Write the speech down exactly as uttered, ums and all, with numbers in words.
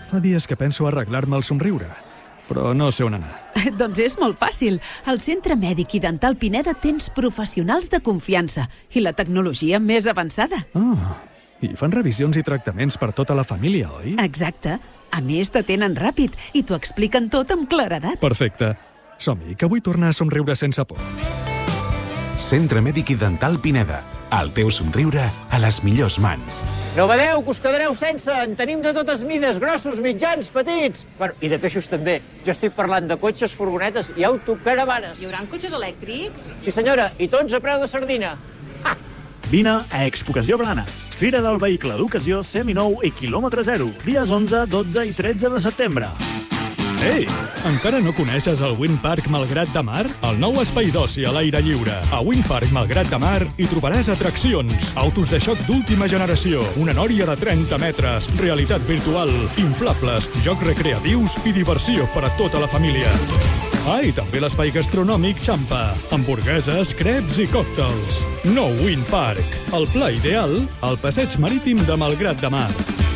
Fa dies que penso arreglar-me el somriure, però no sé on anar. Doncs és molt fàcil. Al Centre Mèdic i Dental Pineda tens professionals de confiança i la tecnologia més avançada. Ah, i fan revisions i tractaments per tota la família, oi? Exacte. A més, t'atenen ràpid i t'ho expliquen tot amb claredat. Perfecte. Som-hi, que vull tornar a somriure sense por. Centre Mèdic i Dental Pineda. El teu somriure a les millors mans. No badeu, que us quedareu sense. En tenim de totes mides, grossos, mitjans, petits. Bueno, i de peixos també. Jo estic parlant de cotxes, furgonetes i autocaravanes. Hi haurà cotxes elèctrics? Sí, senyora, i tots a preu de sardina. Ha! Vine a Expocació Blanes, Fira del Vehicle d'Ocasió seminou i quilòmetre zero, dies onze, dotze i tretze de setembre. Ei, encara no coneixes el Wind Park Malgrat de Mar? El nou espai d'oci a l'aire lliure. A Wind Park Malgrat de Mar hi trobaràs atraccions, autos de xoc d'última generació, una nòria de trenta metres, realitat virtual, inflables, jocs recreatius i diversió per a tota la família. Ah, i també l'espai gastronòmic Champa, hamburgueses, creps i còctels. Nou Wind Park, el pla ideal al passeig marítim de Malgrat de Mar.